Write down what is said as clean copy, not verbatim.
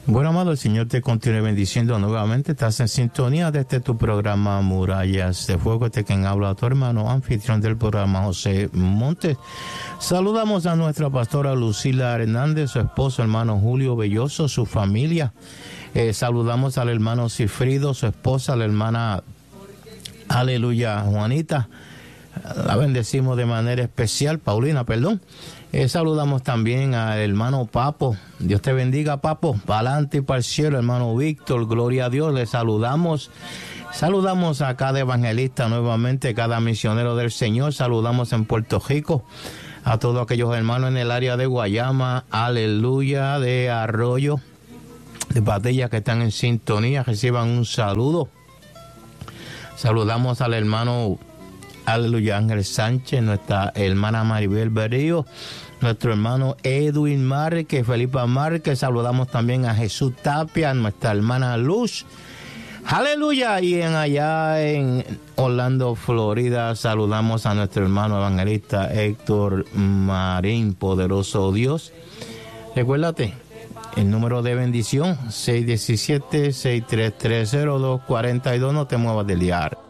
Bueno, amado, el Señor te continúe bendiciendo nuevamente. Estás en sintonía de tu programa Murallas de Fuego. Quien habla, tu hermano anfitrión del programa, José Montes. Saludamos a nuestra pastora Lucila Hernández, su esposo, hermano Julio Belloso, su familia. Saludamos al hermano Cifrido, su esposa, la hermana, aleluya, Juanita. La bendecimos de manera especial, Paulina, perdón. Saludamos también al hermano Papo. Dios te bendiga, Papo. Para adelante y para el cielo, hermano Víctor. Gloria a Dios. Le saludamos. Saludamos a cada evangelista nuevamente, cada misionero del Señor. Saludamos en Puerto Rico a todos aquellos hermanos en el área de Guayama, aleluya, de Arroyo, de Padilla, que están en sintonía. Reciban un saludo. Saludamos al hermano, aleluya, Ángel Sánchez, nuestra hermana Maribel Berrío, nuestro hermano Edwin Márquez, Felipe Márquez. Saludamos también a Jesús Tapia, nuestra hermana Luz. Aleluya. Y allá en Orlando, Florida, saludamos a nuestro hermano evangelista Héctor Marín, poderoso Dios. Recuérdate, el número de bendición, 617-633-0242. No te muevas del diario.